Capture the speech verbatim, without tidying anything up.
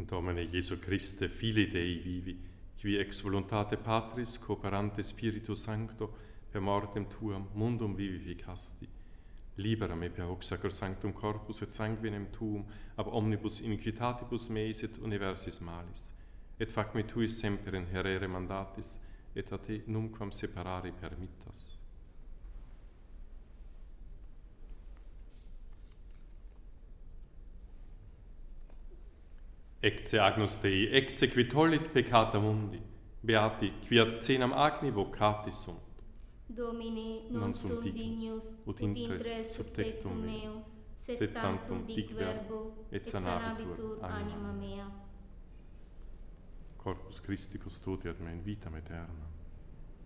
Domine Jesu Christe, Filii Dei vivi, qui ex voluntate Patris cooperante Spiritu Sancto per mortem tuam mundum vivificasti, libera me per hoc sacrosanctum corpus et sanguinem tuum ab omnibus iniquitatibus meis et universis malis, et fac me tuis semper inherere mandatis, et a te numquam separare permittas. Ecce agnus Dei, ecce qui tollit peccata mundi, beati qui ad cenam agni vocati sunt. Domine, non sum dignus, ut intres sub tectum meum, sed tantum dic verbo, et sanabitur anima mea. Corpus Christi custodiat me in vitam aeterna.